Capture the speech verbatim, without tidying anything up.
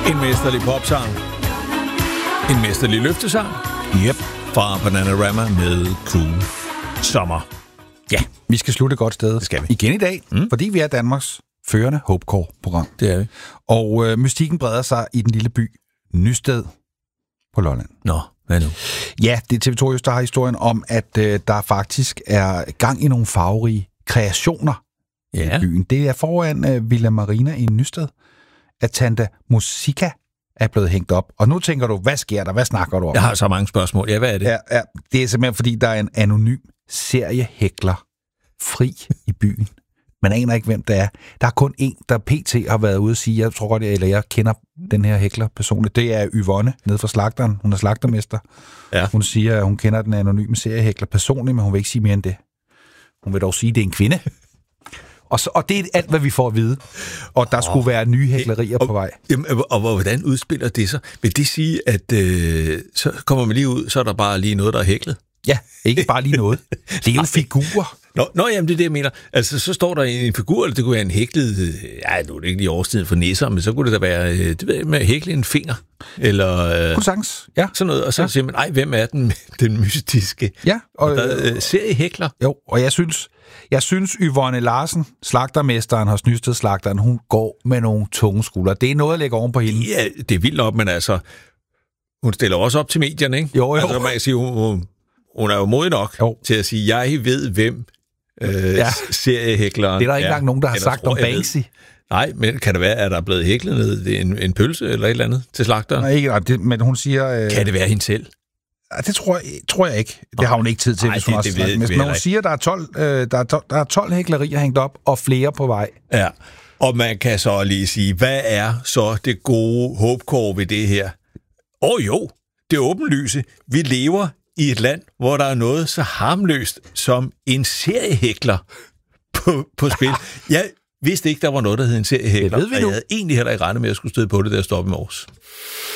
En mesterlig popsang. En mesterlig løftesang. Yep. Fra Bananarama med Cool Sommer. Ja, vi skal slutte et godt sted. Det skal vi. Igen i dag, mm. fordi vi er Danmarks førende Hopecore-program. Det er vi. Og øh, mystikken breder sig i den lille by Nysted på Lolland. Nå, hvad nu? Ja, det er T V to Øst, der har historien om, at øh, der faktisk er gang i nogle farverige kreationer Ja. i byen. Det er foran øh, Villa Marina i Nysted, at Tante Musica er blevet hængt op. Og nu tænker du, hvad sker der? Hvad snakker du om? Jeg har så mange spørgsmål. Ja, hvad er det? Ja, ja, det er simpelthen, fordi der er en anonym seriehækler fri i byen. Man aner ikke, hvem det er. Der er kun en, der pt. Har været ude og sige, jeg tror godt, eller jeg kender den her hækler personligt. Det er Yvonne, nede fra slagteren. Hun er slagtermester. Ja. Hun siger, at hun kender den anonyme seriehækler personligt, men hun vil ikke sige mere end det. Hun vil dog sige, at det er en kvinde. Og, så, og det er alt, hvad vi får at vide. Og der oh, skulle være nye hæklerier og, på vej. Jamen, og, og hvordan udspiller det sig? Vil det sige, at øh, så kommer man lige ud, så er der bare lige noget, der er hæklet? Ja, ikke bare lige noget. Det er jo figurer. Nå, nå, jamen det er det, jeg mener. Altså, så står der en figur, eller det kunne være en hæklet... Ja, nu er det ikke lige årstiden for nisser, men så kunne det da være, det ved jeg, med at hækle en finger. Eller... Kunne sagtens, ja. Sådan noget, og så ja. siger man, ej, hvem er den, den mystiske? Ja. Og, og der øh, seriehækler. Jo, og jeg synes, jeg synes Yvonne Larsen, slagtermesteren hos Nysted Slagteren, hun går med nogle tunge skuldre. Det er noget at lægge oven på hende. Ja, det er vildt op, men altså... Hun stiller også op til medierne, ikke? Jo, jo. Altså, man kan sige, hun, hun er jo modig nok jo. til at sige, jeg ved, hvem øh, ja. seriehækleren. Det er der ikke engang nogen, der har sagt tror, om Banksy. Nej, men kan det være, at der er blevet hæklet ned en, en pølse eller et eller andet til slagteren? Nej, ikke, det, men hun siger... Øh, kan det være hende selv? Det tror jeg, tror jeg ikke. Det har hun ikke tid til, Ej, hvis hun det, også det ved, men ved hun siger, at der er tolv, øh, der er tolv, der er tolv hæklerier hængt op, og flere på vej. Ja, og man kan så lige sige, hvad er så det gode Hopecore ved det her? Åh oh, jo, det er åbenlyse. Vi lever i et land, hvor der er noget så harmløst som en seriehækler på, på spil. Jeg vidste ikke, der var noget, der hed en seriehækler, det ved vi nu. og jeg havde egentlig heller ikke regnet med, at jeg skulle støde på det, der stoppe i morges.